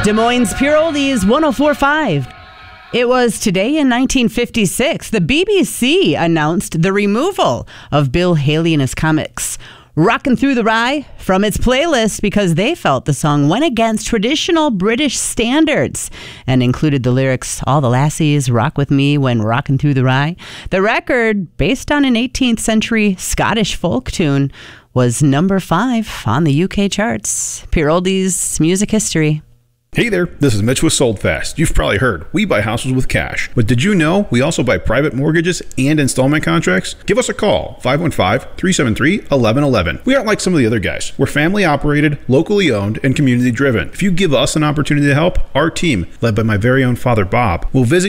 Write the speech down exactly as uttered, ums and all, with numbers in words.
Des Moines Pure Oldies one oh four point five. It was today in nineteen fifty-six, the B B C announced the removal of Bill Haley and his comics Rockin' Through the Rye from its playlist because they felt the song went against traditional British standards and included the lyrics, "All the lassies rock with me when rockin' through the rye." The record, based on an eighteenth century Scottish folk tune, was number five on the U K charts. Pure Oldies music history. Hey there, this is Mitch with Soldfast. You've probably heard, we buy houses with cash. But did you know we also buy private mortgages and installment contracts? Give us a call, five one five, three seven three, one one one one. We aren't like some of the other guys. We're family operated, locally owned, and community driven. If you give us an opportunity to help, our team, led by my very own father Bob, will visit